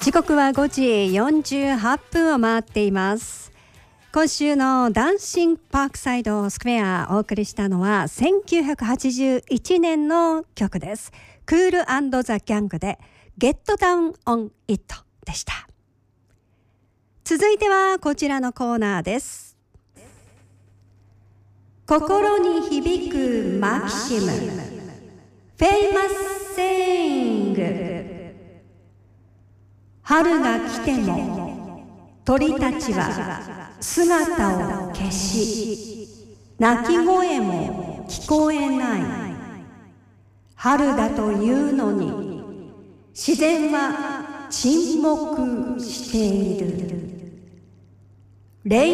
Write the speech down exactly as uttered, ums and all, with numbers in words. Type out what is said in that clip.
時刻はごじよんじゅうはっぷんを回っています。今週のダンシングパークサイドスクエアをお送りしたのはせんきゅうひゃくはちじゅういちねんの曲です。クール&ザ・ギャングで Get Down on It でした。続いてはこちらのコーナーです。心に響くマキシムフェイマスセイング。春が来ても鳥たちは姿を消し、鳴き声も聞こえない。春だというのに自然は沈黙している。レイ